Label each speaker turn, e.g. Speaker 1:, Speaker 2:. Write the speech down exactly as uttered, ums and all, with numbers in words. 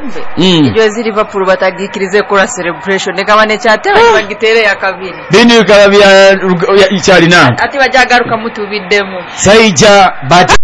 Speaker 1: bagambe ijwe ziri Liverpool batagikirize kora celebration nekaba ne cyatera bagitere ya kabiri
Speaker 2: bini kabya icyari nanga
Speaker 1: ati bajagaruka mutubiddemu
Speaker 2: saija but